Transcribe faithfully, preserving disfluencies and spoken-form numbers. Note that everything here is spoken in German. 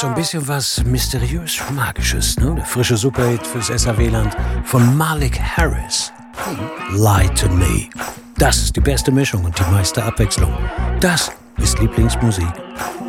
so ein bisschen was mysteriös Magisches, ne? Der frische Superhit fürs S A W-Land von Malik Harris. Lie to Me. Das ist die beste Mischung und die meiste Abwechslung. Das ist Lieblingsmusik